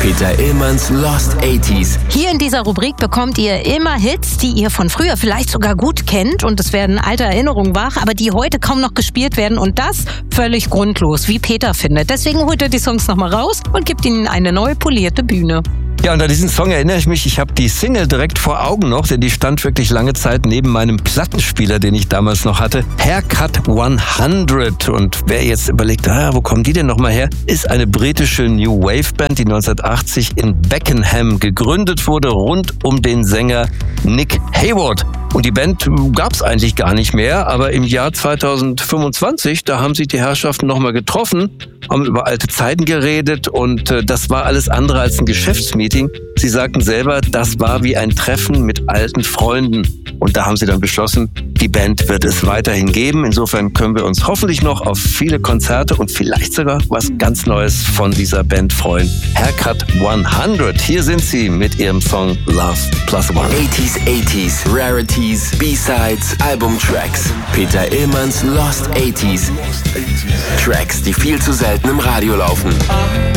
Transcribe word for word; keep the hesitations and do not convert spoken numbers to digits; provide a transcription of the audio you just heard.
Peter Illmanns Lost achtziger. Hier in dieser Rubrik bekommt ihr immer Hits, die ihr von früher vielleicht sogar gut kennt und es werden alte Erinnerungen wach, aber die heute kaum noch gespielt werden und das völlig grundlos, wie Peter findet. Deswegen holt er die Songs nochmal raus und gibt ihnen eine neu polierte Bühne. Ja, und an diesen Song erinnere ich mich, ich habe die Single direkt vor Augen noch, denn die stand wirklich lange Zeit neben meinem Plattenspieler, den ich damals noch hatte. Haircut hundert. Und wer jetzt überlegt, ah, wo kommen die denn nochmal her, ist eine britische New Wave Band, die neunzehnhundertachtzig in Beckenham gegründet wurde, rund um den Sänger Nick Hayward. Und die Band gab es eigentlich gar nicht mehr, aber im Jahr zweitausendfünfundzwanzig, da haben sich die Herrschaften nochmal getroffen, haben über alte Zeiten geredet und äh, das war alles andere als ein Geschäftsmeeting. Sie sagten selber, das war wie ein Treffen mit alten Freunden. Und da haben sie dann beschlossen, die Band wird es weiterhin geben. Insofern können wir uns hoffentlich noch auf viele Konzerte und vielleicht sogar was ganz Neues von dieser Band freuen. Haircut hundert. Hier sind sie mit ihrem Song Love Plus One. achtziger, achtziger, Rarities, B-Sides, Albumtracks. Peter Illmanns Lost achtziger. Tracks, die viel zu selten im Radio laufen.